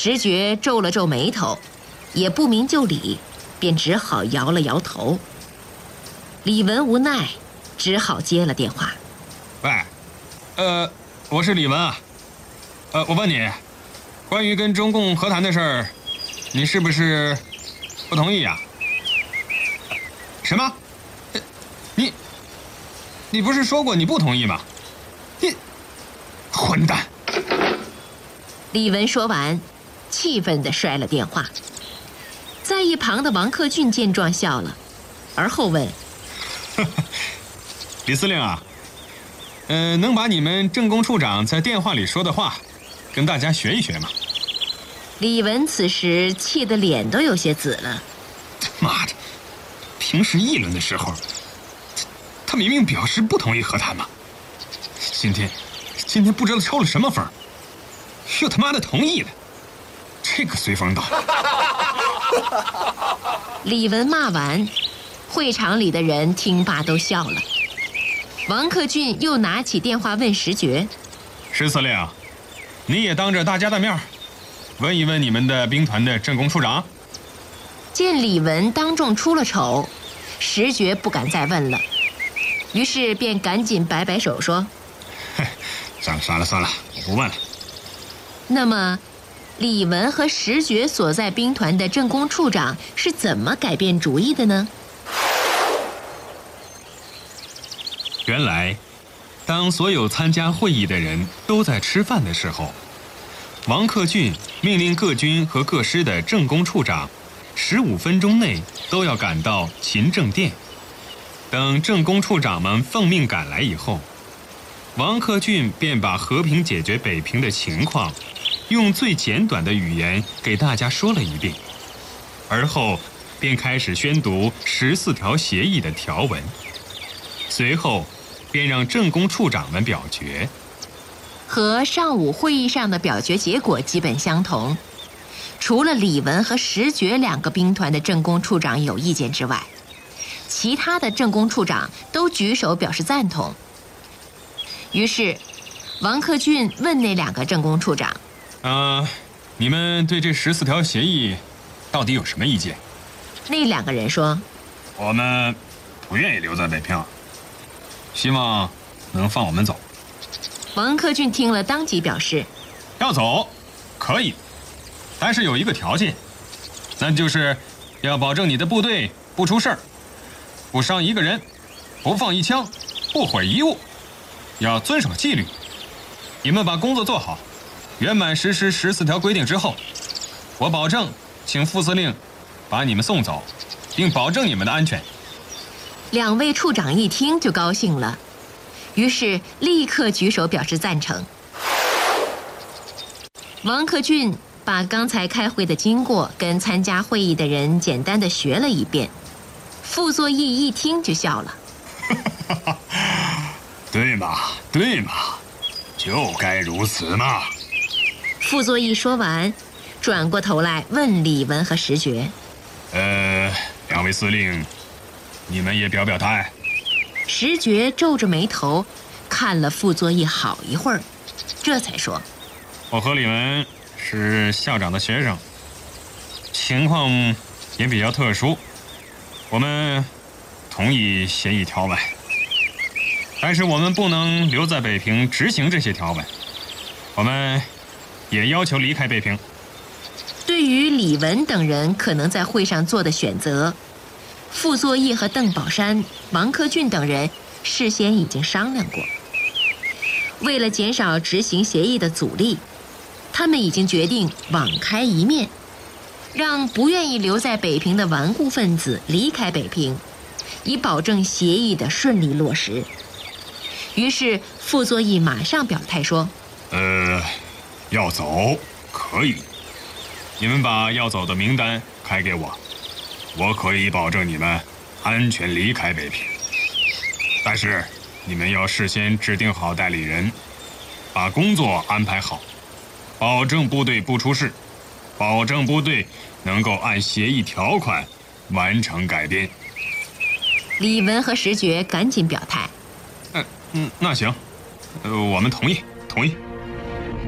石觉皱了皱眉头，也不明就里，便只好摇了摇头。李文无奈，只好接了电话。 喂，我是李文啊。我问你，关于跟中共和谈的事儿，你是不是不同意呀？什么？你不是说过你不同意吗？你混蛋！ 李文说完，气愤地摔了电话。在一旁的王克俊见状笑了，而后问： 李司令啊，能把你们政工处长在电话里说的话跟大家学一学吗？ 李文此时气得脸都有些紫了。 妈的，平时议论的时候他明明表示不同意和谈嘛，今天不知道抽了什么风，又他妈的同意了，这个随风倒。 李文骂完，会场里的人听罢都笑了。王克俊又拿起电话问石觉： 石司令，你也当着大家的面问一问你们的兵团的政工处长。 见李文当众出了丑，石觉不敢再问了，于是便赶紧摆摆手说： 算了，我不问了。 那么李文和石觉所在兵团的政工处长是怎么改变主意的呢？ 原来当所有参加会议的人都在吃饭的时候，王克俊命令各军和各师的政工处长15分钟内都要赶到勤政殿。等政工处长们奉命赶来以后，王克俊便把和平解决北平的情况用最简短的语言给大家说了一遍，而后便开始宣读14条协议的条文，随后便让政工处长们表决。 和上午会议上的表决结果基本相同，除了李文和石觉2个兵团的政工处长有意见之外，其他的政工处长都举手表示赞同。于是王克俊问那2个政工处长： 你们对这14条协议到底有什么意见？ 那2个人说： 我们不愿意留在北平，希望能放我们走。 王克俊听了当即表示： 要走可以，但是有一个条件，那就是要保证你的部队不出事儿，不伤一个人，不放一枪，不毁一物，要遵守纪律。你们把工作做好，圆满实施14条规定之后，我保证请副司令把你们送走，并保证你们的安全。 2位处长一听就高兴了，于是立刻举手表示赞成。王克俊把刚才开会的经过跟参加会议的人简单的学了一遍，傅作义一听就笑了。 对嘛，就该如此嘛。 傅作义说完，转过头来问李文和石觉： 两位司令，你们也表表态。 石觉皱着眉头看了傅作义好一会儿，这才说： 我和李文是校长的学生，情况也比较特殊，我们同意协议条文，但是我们不能留在北平执行这些条文，我们也要求离开北平。 对于李文等人可能在会上做的选择，傅作义和邓宝山、王克俊等人事先已经商量过。为了减少执行协议的阻力，他们已经决定网开一面，让不愿意留在北平的顽固分子离开北平，以保证协议的顺利落实。于是傅作义马上表态说： 要走可以，你们把要走的名单开给我，我可以保证你们安全离开北平。但是你们要事先制定好代理人，把工作安排好，保证部队不出事，保证部队能够按协议条款完成改编。 李文和石觉赶紧表态： 那行，我们同意。